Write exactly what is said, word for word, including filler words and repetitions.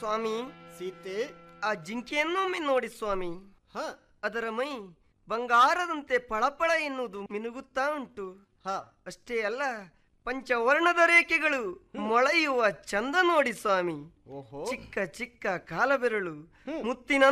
ಸ್ವಾಮಿ, ಸೀತೆ, ಆ ಜಿಂಕೆಯನ್ನೊಮ್ಮೆ ನೋಡಿ ಸ್ವಾಮಿ. ಹ ಅದರ ಮೈ ಬಂಗಾರದಂತೆ ಪಳಪಳ ಎನ್ನುವುದು ಮಿನುಗುತ್ತಾ ಉಂಟು. ಹ ಅಷ್ಟೇ ಅಲ್ಲ, ಪಂಚವರ್ಣದ ರೇಖೆಗಳು ಮೊಳೆಯುವ ಚಂದ ನೋಡಿ ಸ್ವಾಮಿ. ಓಹೋ, ಚಿಕ್ಕ ಚಿಕ್ಕ ಕಾಲಬೆರಳು, ಮುತ್ತಿನ